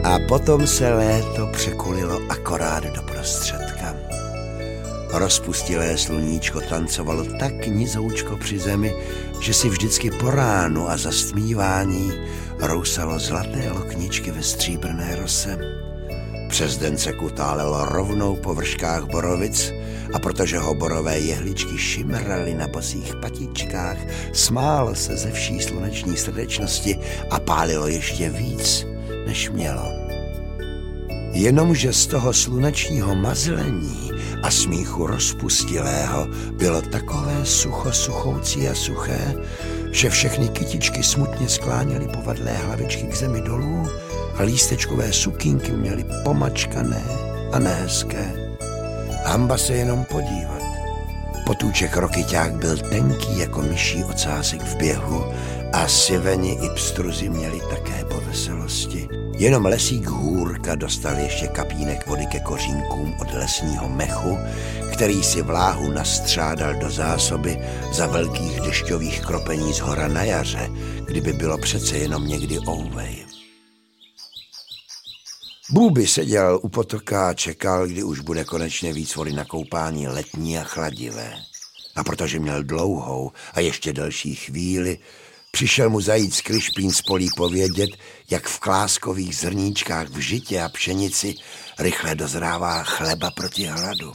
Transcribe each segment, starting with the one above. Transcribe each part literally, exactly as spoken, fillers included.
A potom se léto překulilo akorát do prostředka. Rozpustilé sluníčko tancovalo tak nizoučko při zemi, že si vždycky po ránu a za stmívání rousalo zlaté lokničky ve stříbrné rose. Přes den se kutálelo rovnou po vrškách borovic a protože ho borové jehličky šimraly na bosých patičkách, smálo se ze vší sluneční srdečnosti a pálilo ještě víc, než mělo. Jenomže z toho slunečního mazlení a smíchu rozpustilého bylo takové sucho suchoucí a suché, že všechny kytičky smutně skláněly povadlé hlavičky k zemi dolů a lístečkové sukínky měly pomačkané a nehezké. Hamba se jenom podívat. Potůček rokyťák byl tenký jako myší ocásek v běhu a siveni i pstruzy měli také po veselosti. Jenom lesík Hůrka dostal ještě kapínek vody ke kořínkům od lesního mechu, který si vláhu nastřádal do zásoby za velkých dešťových kropení z hora na jaře, kdyby bylo přece jenom někdy ouvej. Bůby seděl u potoka a čekal, kdy už bude konečně víc vody na koupání letní a chladivé. A protože měl dlouhou a ještě delší chvíli, přišel mu zajíc Kryšpín z polí povědět, jak v kláskových zrníčkách v žitě a pšenici rychle dozrává chleba proti hladu.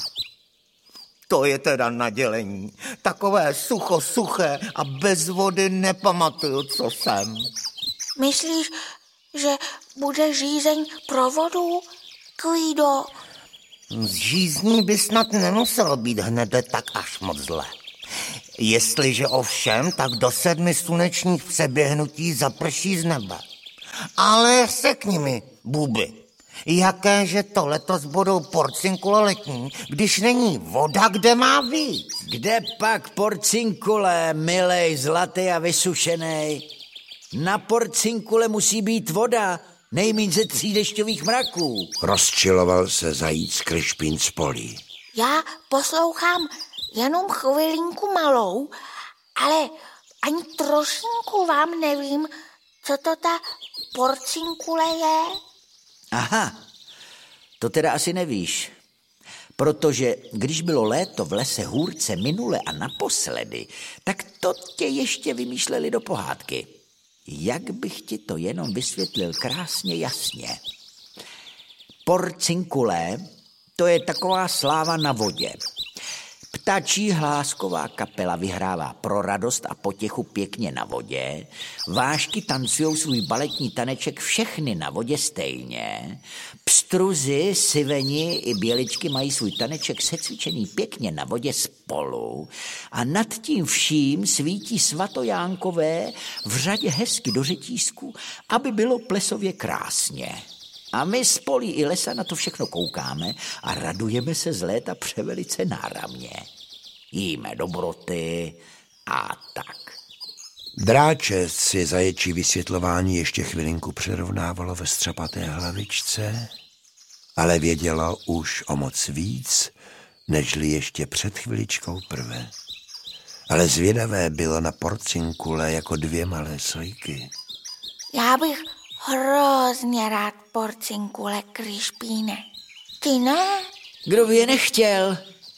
To je teda nadělení. Takové sucho suché a bez vody nepamatuju, co jsem. Myslíš, že bude žízeň pro vodu, Kvído? Z žízní by snad nemuselo být hned tak až moc zle. Jestliže ovšem, tak do sedmi slunečních přeběhnutí zaprší z nebe. Ale řekni mi, Bůby, jakéže to letos budou porcinkule letní, když není voda, kde má být? Kde pak porcinkule, milej, zlatý a vysušenej? Na porcinkule musí být voda, nejmíň ze tří dešťových mraků. Rozčiloval se zajíc Kryšpín z polí. Já poslouchám jenom chvilinku malou, ale ani trošinku vám nevím, co to ta porcinkule je. Aha, to teda asi nevíš, protože když bylo léto v lese Hůrce minule a naposledy, tak to tě ještě vymýšleli do pohádky. Jak bych ti to jenom vysvětlil krásně jasně. Porcinkule, to je taková sláva na vodě. Ptačí hlásková kapela vyhrává pro radost a potěchu pěkně na vodě, vášky tancujou svůj baletní taneček všechny na vodě stejně, pstruzy, siveni i běličky mají svůj taneček secvičený pěkně na vodě spolu a nad tím vším svítí svatojánkové v řadě hezky do řetízku, aby bylo plesově krásně. A my z polí i lesa na to všechno koukáme a radujeme se z léta převelice náramně. Jíme dobroty a tak. Dráče si zaječí vysvětlování ještě chvilinku přerovnávalo ve střapaté hlavičce, ale vědělo už o moc víc, nežli ještě před chviličkou prve. Ale zvědavé bylo na porcinkule jako dvě malé sojky. Já bych hrozně rád porcinkule, Kryšpíne. Ty ne? Kdo by je nechtěl?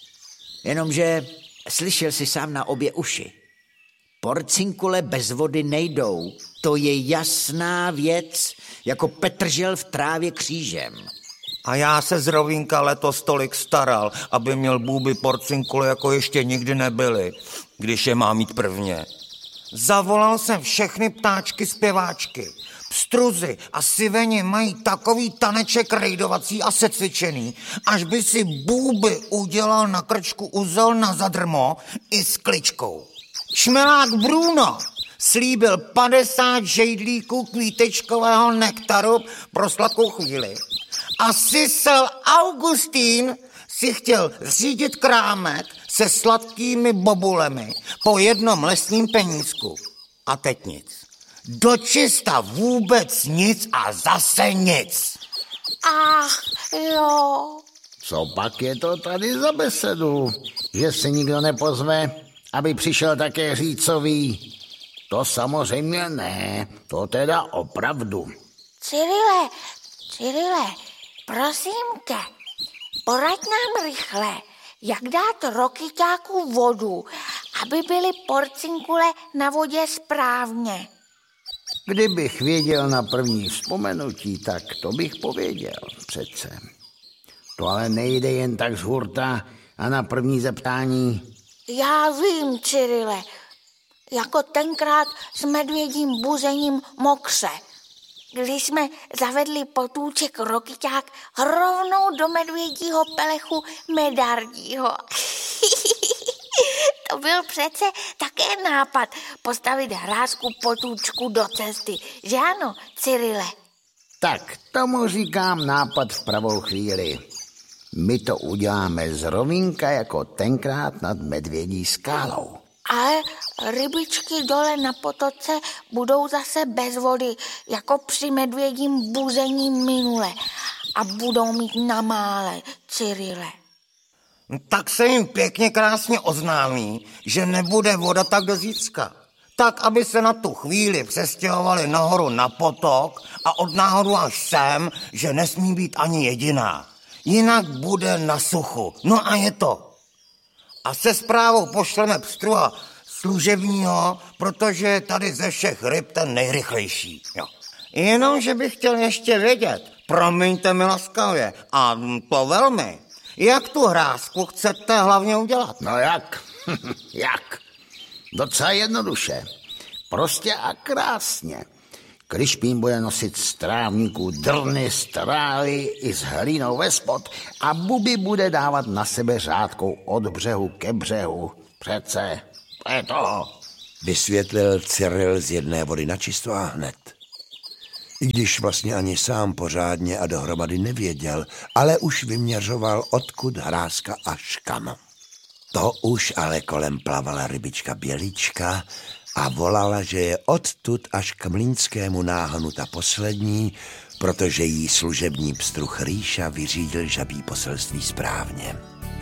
Jenomže slyšel jsi sám na obě uši. Porcinkule bez vody nejdou. To je jasná věc, jako petržel v trávě křížem. A já se z Rovínka letos tolik staral, aby měl Bůby porcinkule, jako ještě nikdy nebyly, když je má mít prvně. Zavolal jsem všechny ptáčky zpěváčky. Pstruzy a siveni mají takový taneček rejdovací a secvičený, až by si Bůby udělal na krčku uzel na zadrmo i s kličkou. Šmelák Bruno slíbil padesát žejdlíků kvítečkového nektaru pro sladkou chvíli. A sisel Augustín si chtěl řídit krámek se sladkými bobulemi po jednom lesním penízku. A teď nic. Dočista vůbec nic a zase nic. Ach, jo. Co pak je to tady za besedu? Že se nikdo nepozve, aby přišel také říct, co ví? To samozřejmě ne, to teda opravdu. Cyrile, Cyrile, prosímke, poraď nám rychle, jak dát rokyťáku vodu, aby byly porcinkule na vodě správně. Kdybych věděl na první vzpomenutí, tak to bych pověděl přece. To ale nejde jen tak z hurta a na první zeptání. Já vím, Cyrile, jako tenkrát s medvědím buzením Mokře. Když jsme zavedli potůček rokyťák rovnou do medvědího pelechu Medardího. To byl přece také nápad postavit hrázku potůčku do cesty, že ano, Cyrile? Tak, tomu říkám nápad v pravou chvíli. My to uděláme z rovínka jako tenkrát nad Medvědí skálou. Ale rybičky dole na potoce budou zase bez vody, jako při medvědím buzení minule. A budou mít na mále, Cyrile. Tak se jim pěkně krásně oznámí, že nebude voda tak do zítřka. Tak, aby se na tu chvíli přestěhovali nahoru na potok a od náhodu až sem, že nesmí být ani jediná. Jinak bude na suchu. No a je to. A se zprávou pošleme pstruha služebního, protože je tady ze všech ryb ten nejrychlejší. Jo. Jenomže bych chtěl ještě vědět, promiňte mi laskavě, a to velmi, jak tu hrázku chcete hlavně udělat? No jak? Jak? Docela jednoduše. Prostě a krásně. Krišpín bude nosit z trávníků drny, strály i s hlínou ve spod a Bubi bude dávat na sebe řádkou od břehu ke břehu. Přece, to je to. Vysvětlil Cyril z jedné vody na čisto a hned. I když vlastně ani sám pořádně a dohromady nevěděl, ale už vyměřoval, odkud hrázka až kam. To už ale kolem plavala rybička Bělička a volala, že je odtud až k mlýnskému náhonu ta poslední, protože jí služební pstruh Rýša vyřídil žabí poselství správně.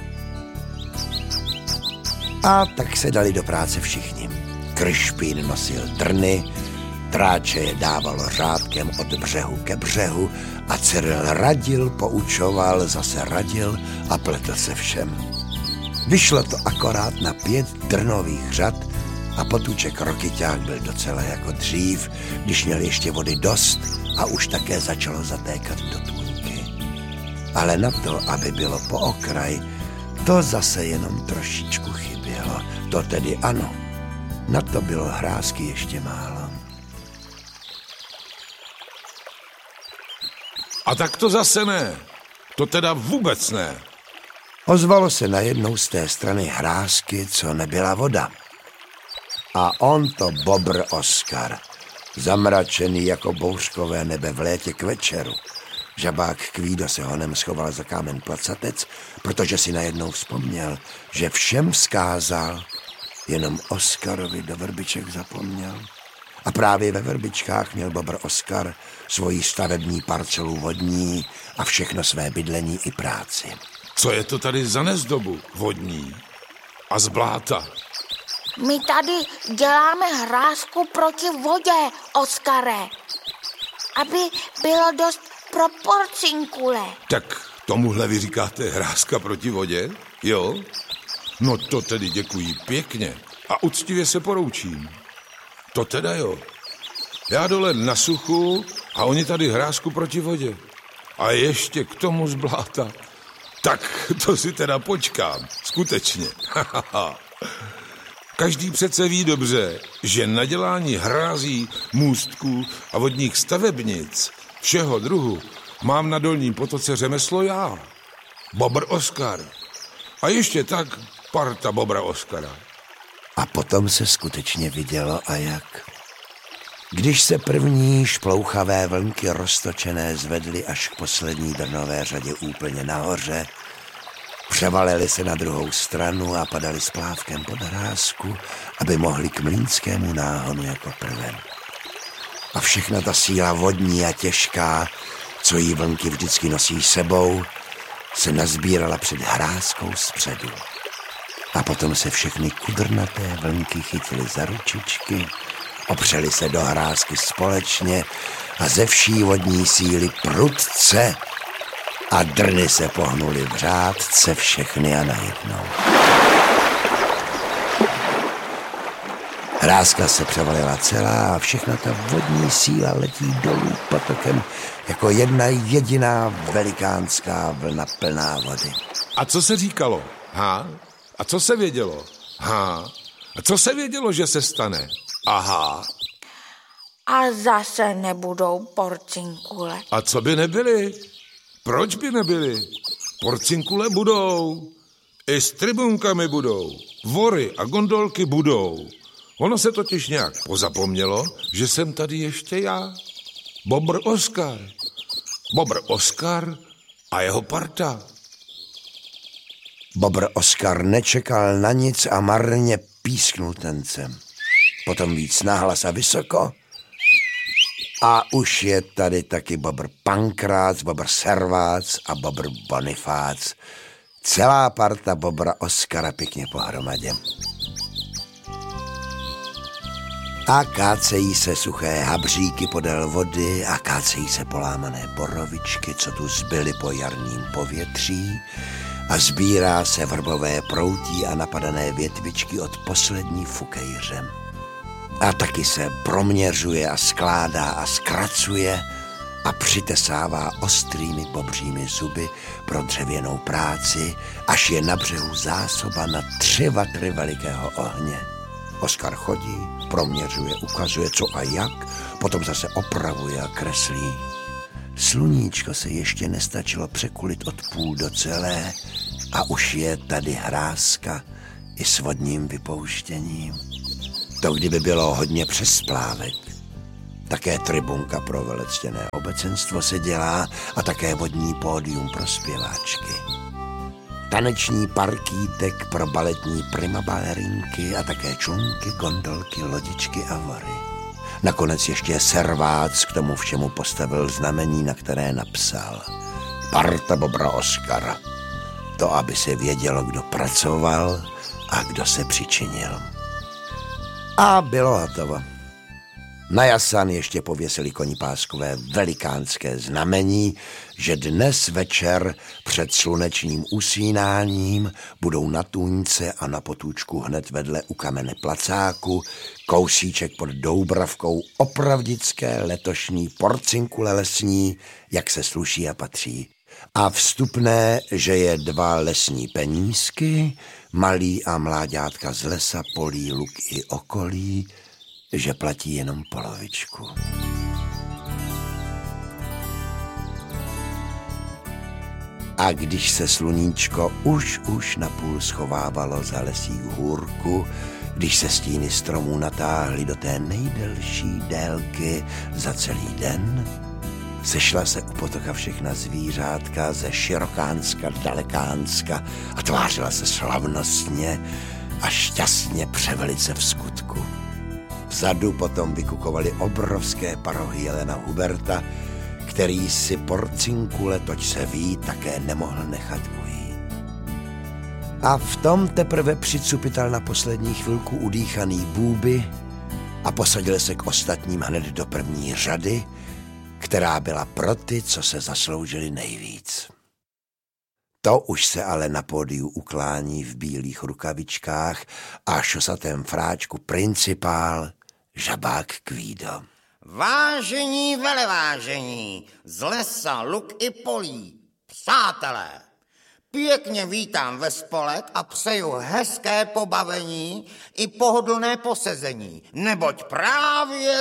A tak se dali do práce všichni. Krišpín nosil drny, Tráče je dávalo řádkem od břehu ke břehu a Cyril radil, poučoval, zase radil a pletl se všem. Vyšlo to akorát na pět drnových řad a potůček rokyťák byl docela jako dřív, když měl ještě vody dost a už také začalo zatékat do tůňky. Ale na to, aby bylo po okraj, to zase jenom trošičku chybělo. To tedy ano, na to bylo hrázky ještě málo. A tak to zase ne. To teda vůbec ne. Ozvalo se najednou z té strany hrázky, co nebyla voda. A on to bobr Oskar, zamračený jako bouřkové nebe v létě k večeru. Žabák Kvído se honem schoval za kámen placatec, protože si najednou vzpomněl, že všem vzkázal, jenom Oskarovi do vrbiček zapomněl. A právě ve vrbičkách měl bobr Oskar svoji stavební parcelu vodní a všechno své bydlení i práci. Co je to tady za nezdobu vodní a z bláta? My tady děláme hrázku proti vodě, Oskare, aby bylo dost pro porcinkule. Tak tomuhle vy říkáte hrázka proti vodě? Jo? No to tedy děkuji pěkně a uctivě se poroučím. To teda jo. Já dole na suchu a oni tady hrázku proti vodě. A ještě k tomu z bláta. Tak to si teda počkám, skutečně. Každý přece ví dobře, že na dělání hrází, můstků a vodních stavebnic všeho druhu mám na Dolním potoce řemeslo já, bobr Oskar. A ještě tak parta bobra Oskara. A potom se skutečně vidělo a jak. Když se první šplouchavé vlnky roztočené zvedly až k poslední drnové řadě úplně nahoře, převalili se na druhou stranu a padali splávkem pod hrázku, aby mohli k mlýnskému náhonu jako prvé. A všechna ta síla vodní a těžká, co jí vlnky vždycky nosí sebou, se nazbírala před hrázkou zpředu. A potom se všechny kudrnaté vlnky chytily za ručičky, opřeli se do hrázky společně a ze vší vodní síly prudce a drny se pohnuly v řádce všechny a najednou. Hráska se převalila celá a všechna ta vodní síla letí dolů potokem jako jedna jediná velikánská vlna plná vody. A co se říkalo? Ha? A co se vědělo? Ha? A co se vědělo, že se stane? Aha. A zase nebudou porcinkule. A co by nebyly? Proč by nebyly? Porcinkule budou. I s tribunkami budou. Vory a gondolky budou. Ono se totiž nějak pozapomnělo, že jsem tady ještě já. Bobr Oskar. Bobr Oskar a jeho parta. Bobr Oskar nečekal na nic a marně písknul tencem. Potom víc nahlas a vysoko. A už je tady taky Bobr Pankrác, Bobr Servác a Bobr Bonifác. Celá parta Bobra Oskara pěkně pohromadě. A kácejí se suché habříky podél vody a kácejí se polámané borovičky, co tu zbyly po jarním povětří, a sbírá se vrbové proutí a napadané větvičky od poslední fukejře. A taky se proměřuje a skládá a zkracuje a přitesává ostrými bobřími zuby pro dřevěnou práci, až je na břehu zásoba na tři vatry velikého ohně. Oskar chodí, proměřuje, ukazuje co a jak, potom zase opravuje a kreslí. Sluníčko se ještě nestačilo překulit od půl do celé a už je tady hráska i s vodním vypouštěním. To kdyby bylo hodně přes splávek. Také tribunka pro velectěné obecenstvo se dělá a také vodní pódium pro zpěváčky. Taneční parkítek pro baletní primabalerinky a také člunky, gondolky, lodičky a vory. Nakonec ještě Servác k tomu všemu postavil znamení, na které napsal Parta Bobra Oskara. To, aby se vědělo, kdo pracoval a kdo se přičinil. A bylo hotovo. Na jasan ještě pověsili konipáskové velikánské znamení, že dnes večer před slunečním usínáním budou na tůňce a na potůčku hned vedle u kamene placáku kousíček pod Doubravkou opravdické letošní porcinkule lesní, jak se sluší a patří. A vstupné, že je dva lesní penízky, malý a mláďátka z lesa, polí, luk i okolí, že platí jenom polovičku. A když se sluníčko už už napůl schovávalo za lesí hůrku, když se stíny stromů natáhly do té nejdelší délky za celý den, sešla se u potoka všechna zvířátka ze Širokánska, Dalekánska a tvářila se slavnostně a šťastně převelice v skutku. Vzadu potom vykukovaly obrovské parohy Jelena Huberta, který si porcinkule, toť se ví, také nemohl nechat ujít. A v tom teprve přicupital na poslední chvilku udýchaný Bůby a posadil se k ostatním hned do první řady, která byla pro ty, co se zasloužili nejvíc. To už se ale na pódiu uklání v bílých rukavičkách a šosatém fráčku principál Žabák Kvído. Vážení velevážení, z lesa, luk i polí, přátelé, pěkně vítám ve spolek a přeju hezké pobavení i pohodlné posezení, neboť právě